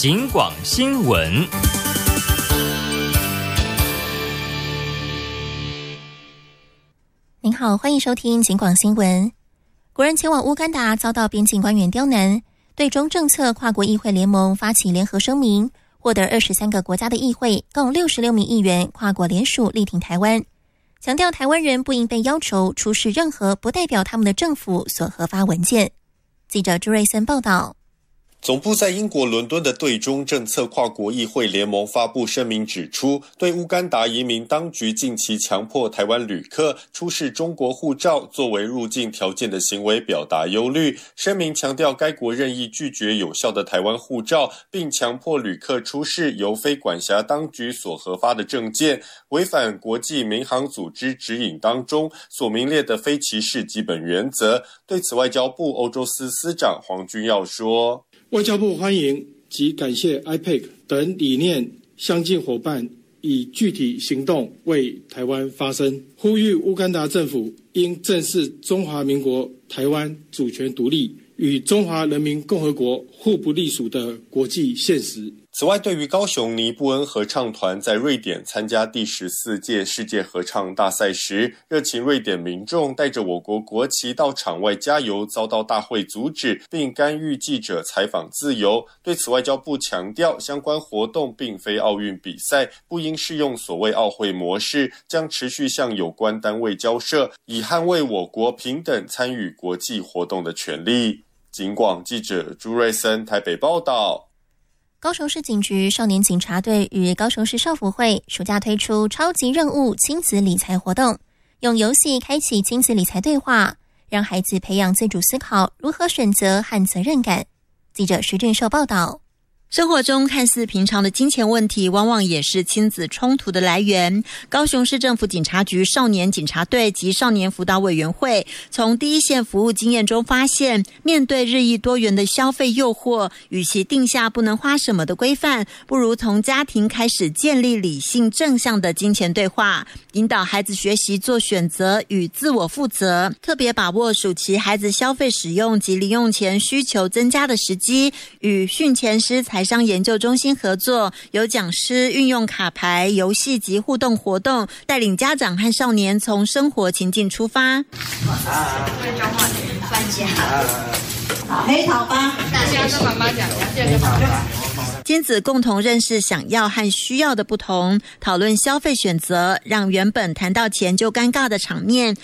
警广新闻。 您好，欢迎收听警广新闻。国人前往乌干达遭到边境官员刁难，对中政策跨国议会联盟发起联合声明，获得23个国家的议会共66名议员跨国联署力挺台湾，强调台湾人不应被要求出示任何不代表他们的政府所核发文件。记者朱瑞森报道。 总部在英国伦敦的对中政策跨国议会联盟发布声明指出，对乌干达移民当局近期强迫台湾旅客出示中国护照作为入境条件的行为表达忧虑。声明强调该国任意拒绝有效的台湾护照，并强迫旅客出示由非管辖当局所核发的证件，违反国际民航组织指引当中所明列的非歧视基本原则。对此，外交部欧洲司司长黄君耀说， 外交部欢迎及感谢 IPEC 等理念相近伙伴以具体行动为台湾发声，呼吁乌干达政府应正视中华民国台湾主权独立与中华人民共和国互不隶属的国际现实。 此外，对于高雄尼布恩合唱团在瑞典参加第14届世界合唱大赛时，热情瑞典民众带着我国国旗到场外加油，遭到大会阻止，并干预记者采访自由。对此，外交部强调，相关活动并非奥运比赛，不应适用所谓奥会模式，将持续向有关单位交涉，以捍卫我国平等参与国际活动的权利。警广记者朱瑞森台北报道。 高雄市警局少年警察队与高雄市少辅会暑假推出超级任务亲子理财活动，用游戏开启亲子理财对话，让孩子培养自主思考，如何选择和责任感。记者徐俊寿报道。 生活中看似平常的金钱问题，往往也是亲子冲突的来源。高雄市政府警察局少年警察队及少年辅导委员会从第一线服务经验中发现，面对日益多元的消费诱惑，与其定下不能花什么的规范，不如从家庭开始建立理性正向的金钱对话，引导孩子学习做选择与自我负责，特别把握暑期孩子消费使用及零用钱需求增加的时机，与训前师财商研究中心合作，由讲师运用卡牌、游戏及互动活动，带领家长和少年从生活情境出发。 黑桃八，大家跟妈妈讲，黑桃八。 亲子共同认识想要和需要的不同，讨论消费选择，让原本谈到钱就尴尬的场面